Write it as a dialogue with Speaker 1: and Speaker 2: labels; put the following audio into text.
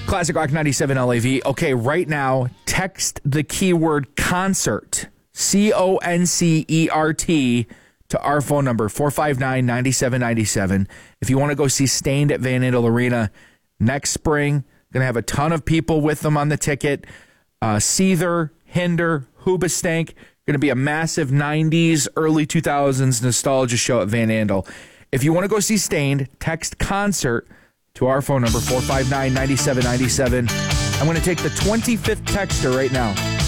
Speaker 1: Classic Rock 97 LAV. Okay, right now, text the keyword concert, CONCERT, to our phone number, 459-9797. If you want to go see Stained at Van Andel Arena next spring, going to have a ton of people with them on the ticket. Seether, Hinder, Hoobastank. Going to be a massive 90s, early 2000s nostalgia show at Van Andel. If you want to go see Stained, text concert to our phone number, 459-9797. I'm going to take the 25th texter right now.